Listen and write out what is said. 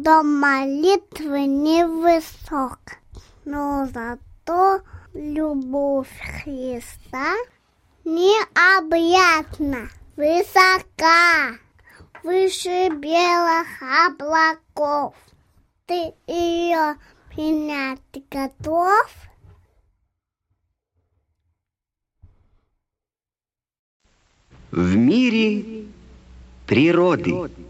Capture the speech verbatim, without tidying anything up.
Дом молитвы невысок, но зато любовь Христа необъятна, высока, выше белых облаков. Ты ее принять готов? В мире природы.